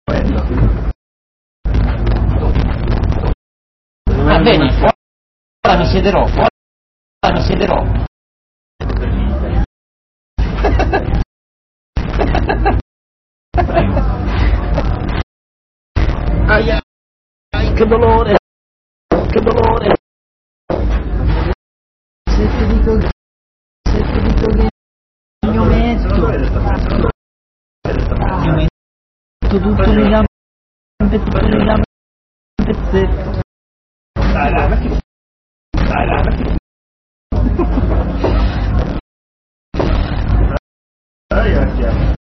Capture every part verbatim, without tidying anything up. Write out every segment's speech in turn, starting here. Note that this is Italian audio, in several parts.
Va bene, ora mi siederò, ora mi siederò. Ai, ai, che dolore, che dolore. Se ti dico che, se ti dico che il mio metto, io metto tutto le gambe, tutto le gambe, un pezzetto. Dai, dai, metti. Dai, dai, metti. Dai, dai,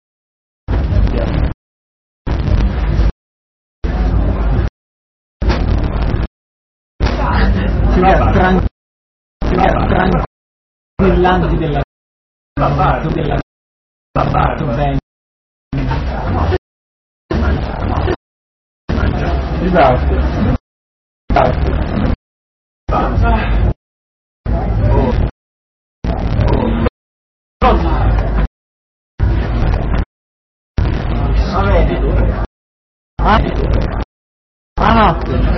tranquillanti della della fatto bene. Esatto. Ah notte.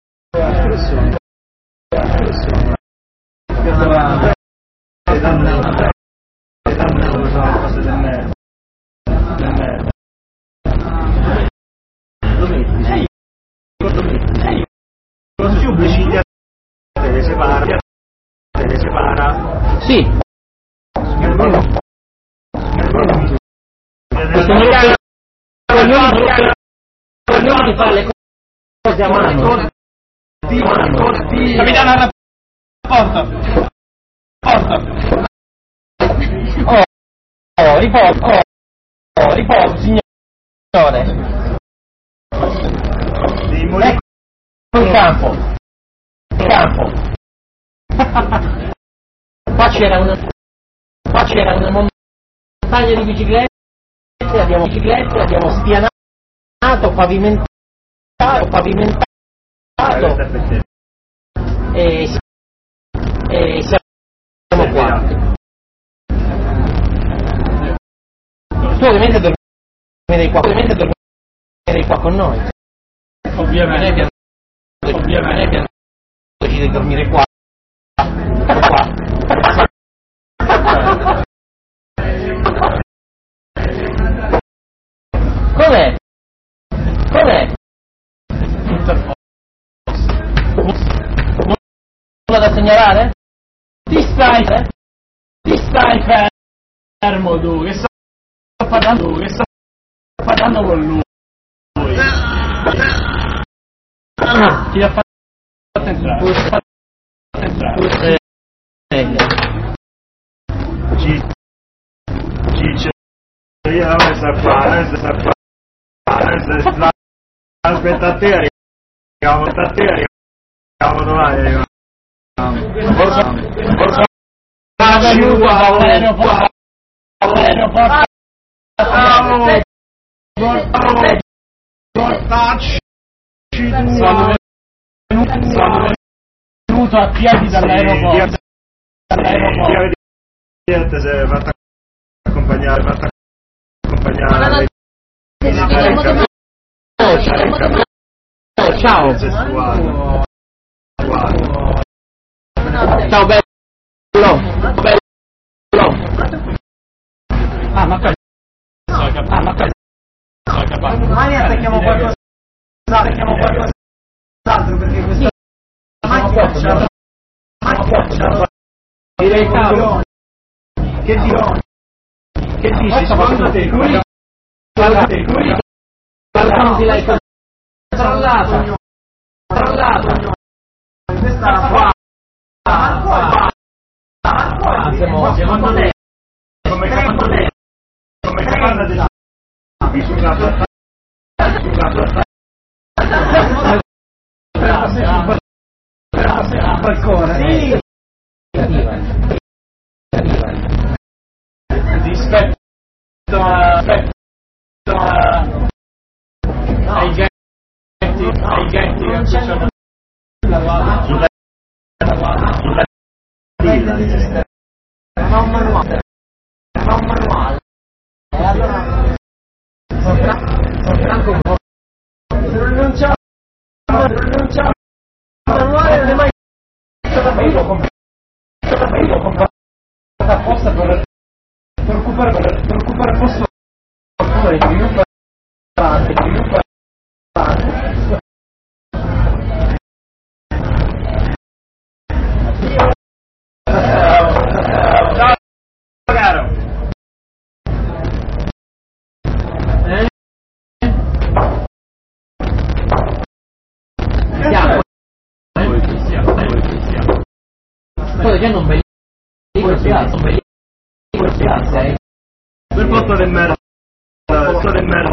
Te separa, te separa. Sì. Ognuno di fare le cose a mano. Capitano alla porta. Porta. Oh, oh, riposo, oh, oh, riposo, signore. Ecco il campo. Il campo. Qua c'era una qua c'era una montagna di biciclette, abbiamo biciclette, abbiamo spianato, pavimentato, pavimentato e, e siamo qua. Tu ovviamente dormirai qua, ovviamente dormirai qua con noi. Ovviamente, ovviamente decidi di dormire qua. Qua. Com'è? Com'è? Nulla da segnalare? Ti stai, eh? Ti stai fermo tu, che sto parlando, che sto parlando con lui. Ti ha fatto entrare. entrare. Ciccio, io non mi sa fare, non sa fare, aspetta a te, arriviamo a te, arriviamo domani. Forza, forza, aiuto, all'aeroporto, all'aeroporto, portacci, sono venuto a piedi dall'aeroporto, dall'aeroporto. Niente, se è fatta accompagnare, fatta accompagnare. Ciao. Ciao bello. Bello. Ah, ma questo. Ah, ma questo. Domani attacchiamo qualcosa. Attacchiamo qualcosa. Altro perché questa macchina. Macchina. Direi cavolo. Che dici? Che dici? Secondo te qui? Guarda te qui? Guarda di lei controllato. Controllato. Questa qua. Qua. Qua. Siamo secondo te. Come secondo te. Come comanda della sulla sulla sulla balcone. Sì. Rispetto a ai ghetti ai ghetti che ci sono sulla sulla non manuale non manuale e allora sono franco un po' non c'è un manuale, non è mai stata bello comprato apposta per per occupare per occupare posto fuori, più parte, più parte. Ciao caro. Eh? Siamo. Sto dicendo un bellissimo spiazzo, un bellissimo spiazzo, eh. Per posto di merda, sto di merda.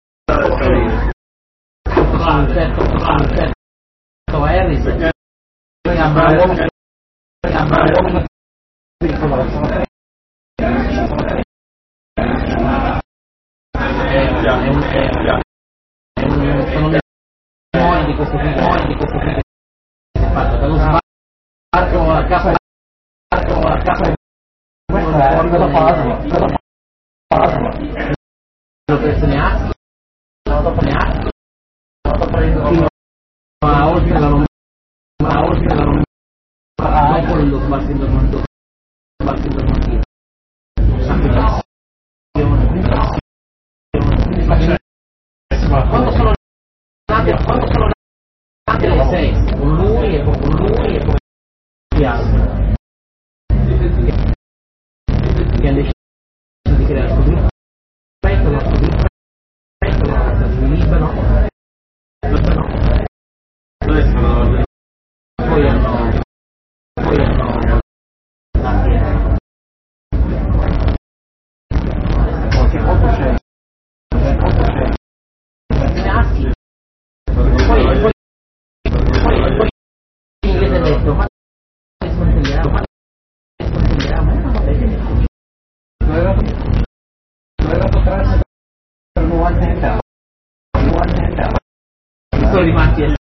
Certo, certo, Harris. Noi abbiamo abbiamo è un è un sono le memorie di questo film di questo film che è fatto dallo sbarco a casa sbarco a casa della Padova della Padova lo personiato dopo ne ha dopo prendo ma oltre la non ma oltre la non dopo lo sbarco normativo sbarco normativo quando sono nate quando sono nate le sei con lui e con lui e con gli altri che hanno deciso di creare questo gruppo questo nostro gruppo questo nostro Libano dove sono poi hanno poi hanno molto c'è molto c'è poi poi poi poi in inglese ha detto ma sconsigliamo ma sconsigliamo doveva poter per novanta età novanta età sono rimasti e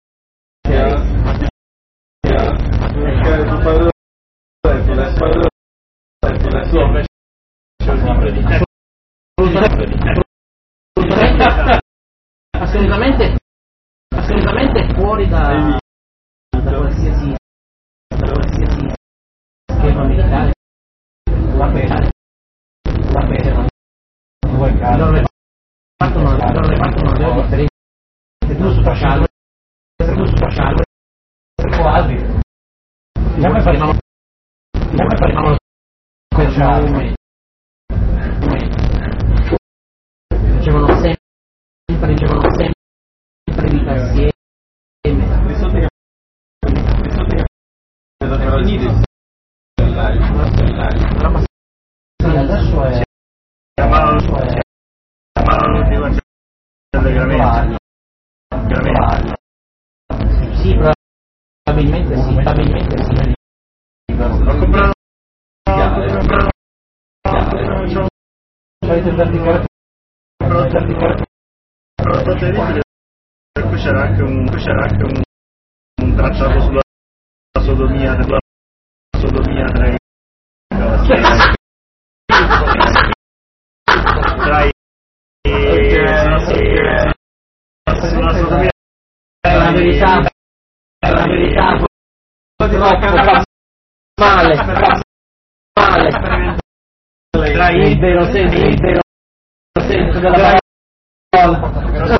assolutamente assolutamente fuori da da qualsiasi da qualsiasi schema militare la pena la pena non le partono non le partono le differenze tu sociale tu sociale quasi come facciamo come facciamo come dicevano sempre dicevano sempre vita assieme adesso è sì, probabilmente sì, probabilmente sì. Ho comprato avete verticale per cui c'era anche un c'era anche un, un trattato sulla sodomia della sodomia tra i tra i sulla sodomia è la verità è la verità troppo male male tra i il vero senso il vero senso della parola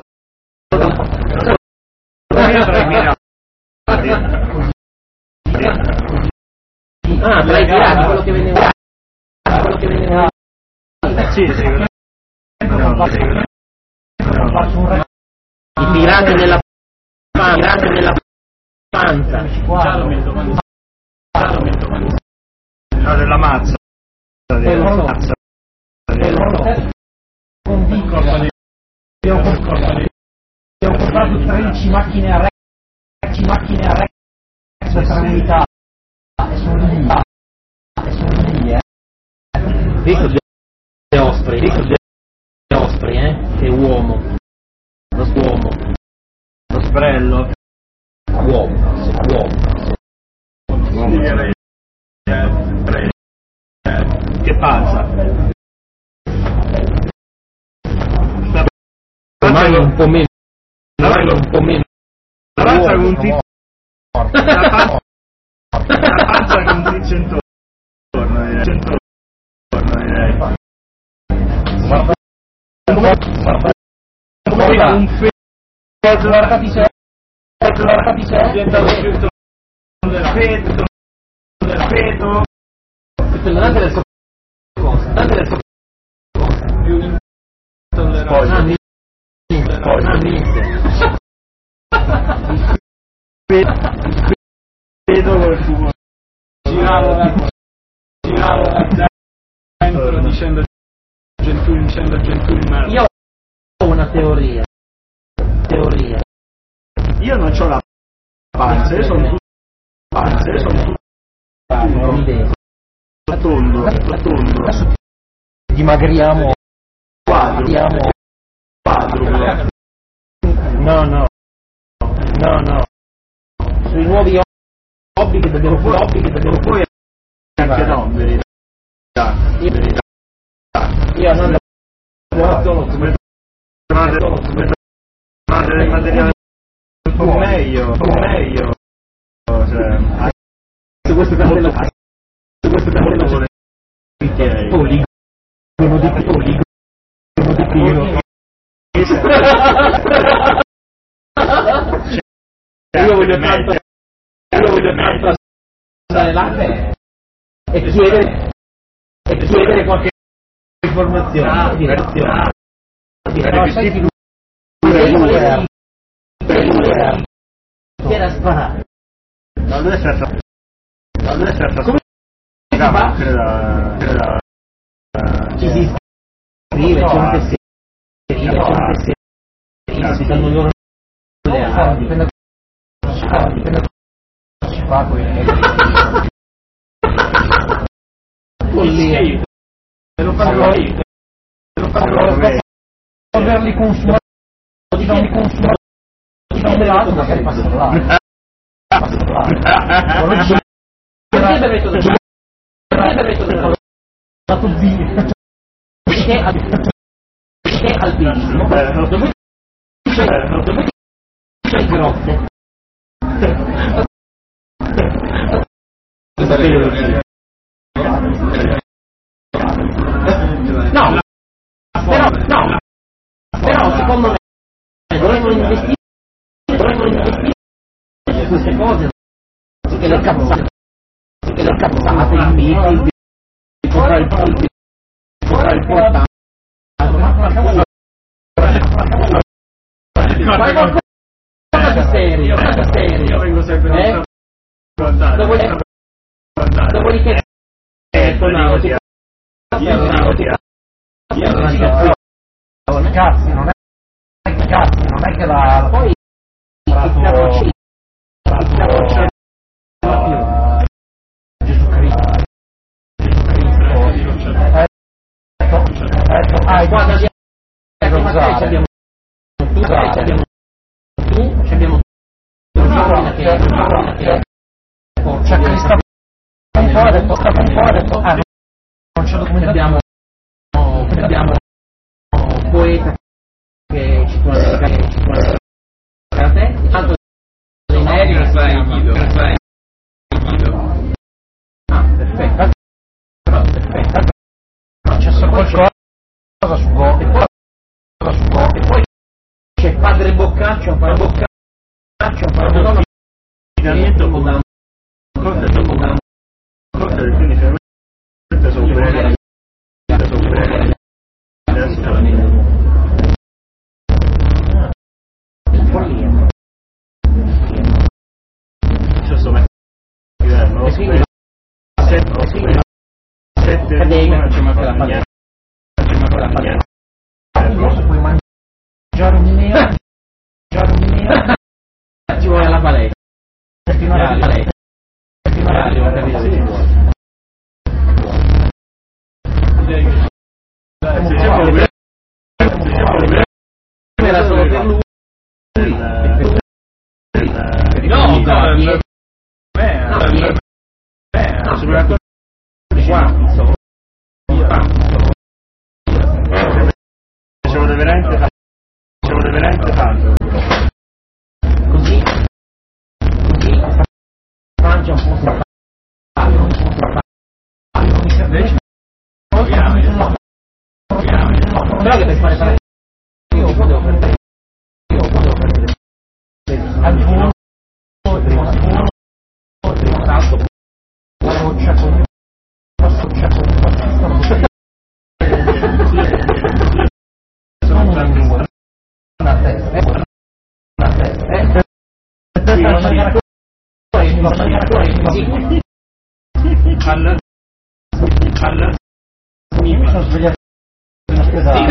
ah, tra i pirati, quello che veniva quello che veniva sì, sì, i pirati nella pirati nella panza no, della mazza della mazza convinto abbiamo comprato tredici macchine a tredici macchine a per tre unità e sono lì e sono lì eh visto De Osprey visto De Osprey eh che uomo lo uomo lo sbrello uomo uomo che pazza domani un po' meno domani un po' meno la panza con un tizio, la panza, la panza con un tizio intorno, direi, intorno, direi. Guarda, guarda, guarda, un feto, guardati se, guardati se, diventa lo spirito del feto, del feto, davanti del suo cosa, davanti del suo cosa, più intollerante, poi, vedo col fumo, giravo giravo dentro dicendo Gentili, dicendo Gentili merda. Io ho una teoria, teoria. Io non c'ho la panza, io sono tutto panza, io sono tutto tondo, tondo. Adesso dimagriamo, quadro, quadro. No, no, no, no. Sui nuovi hobby che dobbiamo poi, hobby che dobbiamo poi anche no, verità, verità. Io non lo del materiale un po' meglio, un po' meglio. Cioè, su questo castello, su questo castello c'è poligono di poligono di pino. Io voglio tanto, io voglio tanto andare là e chiedere e chiedere qualche informazione. Ah, direzione. No, sai chi lui era? Chi era sparato? No, lui è stato, no, lui è stato come si fa? Credo, credo, ci si scrive, c'è un tesserino, c'è un tesserino, si danno loro le armi, dipende da si fa, dipende da si fa follia. Se lo fanno io, se lo fanno io, averli consumati, di non li consumati, di non l'altro, magari passa là. Passa là. Perché il brevetto del perché il brevetto del dato zio? Perché perché alpinismo? Dove c'è dove c'è grotte? No, però, no, però secondo me dovremmo investire, dovremmo investire su queste cose, che le cazzate, che le cazzate, i miti, il potrà il polpi, potrà il portato, fai qualcosa di serio, di serio, io vengo sempre eh? Dopodiché, dopodiché, ecco, no, ti cazzi, non è che cazzi, non è che la poi il Gesù Cristo, Gesù Cristo, ecco, ecco, ah, guarda, ecco, ma te abbiamo tu, te abbiamo tu, abbiamo tu, c'è Cristo un po', ha detto, un po', ha detto, ah, non c'è documentazione, abbiamo, abbiamo un poeta che ci suona che ci suona karate, tanto dei neri che fai Guido, che fai Guido. Ah, perfetto. Perfetto. C'è solo qualcosa su Go, e poi su Go, e poi c'è padre Boccaccio, padre Boccaccio, padre Boccaccio, finalmente dopo da dopo da quindi finalmente sono bene, sono bene. Follia. Io sto mettendo E quindi sette sette non c'è manco la padella. Non c'è manco la padella. Adesso puoi mangiare un neo, mangiare un neo, ci vuole la paletta. Settimana di paletta. Settimana di paletta. Era solo per lui. No, no, dietro. No, dietro. No, sulla qua. Ci vuole veramente tanto. Ci vuole veramente tanto. Così Però che per fare fare io devo perdere io devo perdere al volo salto roccia con roccia con una testa una testa mi sono svegliato in ospedale.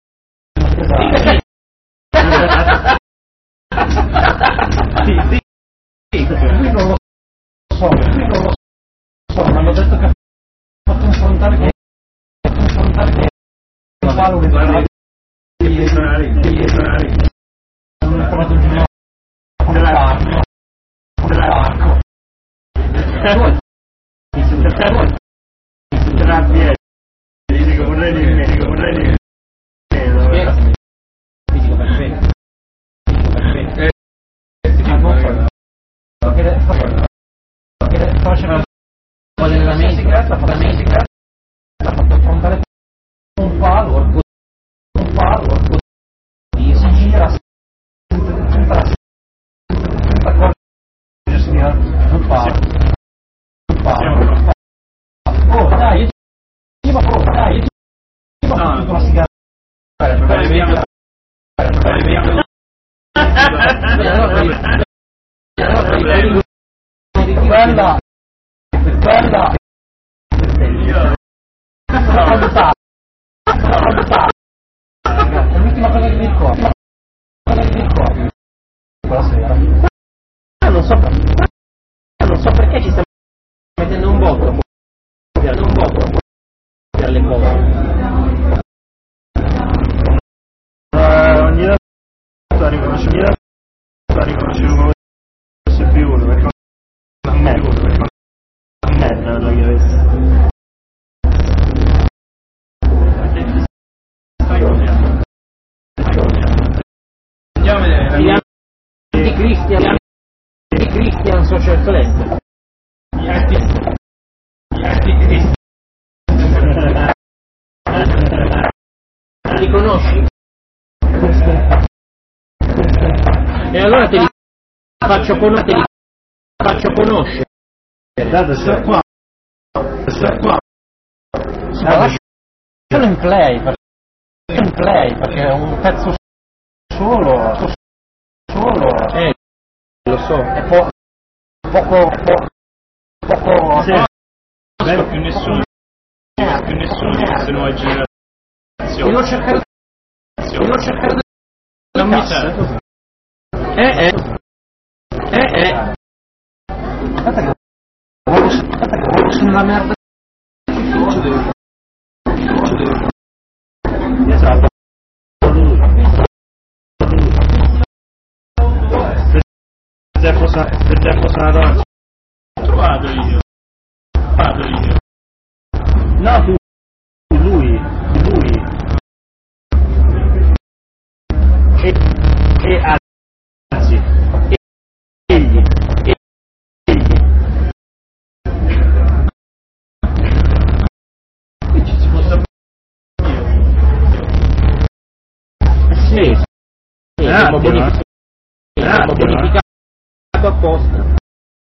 Sì, sì, sì, qui non lo so, qui non lo so, mi hanno detto che ha fatto un frontale che ha fatto un frontale che un palo che doveva degli sonari, degli sonari. Hanno trovato un giorno un parco, un parco. Tra piedi, dico vorrei di me, dico vorrei di me. Fisico perfetto. Fisico perfetto. Perché faceva un po' della musica, la fa la musica, l'ha fatto affrontare un palo, un palo, si gira, senza accorgersi di un palo, un palo. Oh dai, io ma oh dai, io ma con la sigara. Quella, quella, l'ultima cosa che mi ricordo, cosa che mi ricordo, quella sera. Non so, non so perché ci stiamo mettendo un voto, per un voto, per le cose. Ogni volta riconosciamo, riconosciamo S P uno, perché a me, a me non lo chiedessi. Andiamo a vedere. Di Christian, di Christian Social Club. Gli artisti, gli artisti. Li conosci? E allora te li faccio conoscere, faccio conoscere. Guardate, sto qua, sto qua. Lascialo in play, in play, perché è un pezzo solo, solo. Eh, lo so. È po- poco, poco, poco. Sì. Non so più nessuno, più nessuno di queste nuove generazioni. Devo cercare, devo cercare la messa. Eh, eh, eh, eh. Aspetta che voglio, aspetta che voglio sulla merda. Esatto. Se fosse, se fosse una donna. Trovato io. Trovato io. No, tu, lui, lui. E, e anzi, egli, egli. Qui ci si può sapere. Sì, sì, è bonificato apposta.